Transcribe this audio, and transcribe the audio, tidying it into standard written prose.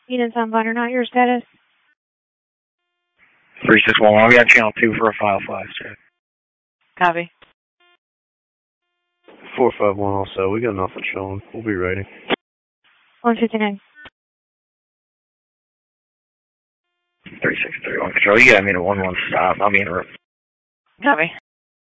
Unit Sunblind or not, your status? 361, we got channel 2 for a file flash check. Copy. 451 also, we got nothing showing. We'll be ready. 159. 3631 control, you got me to 11 stop, I'll be in room. Copy.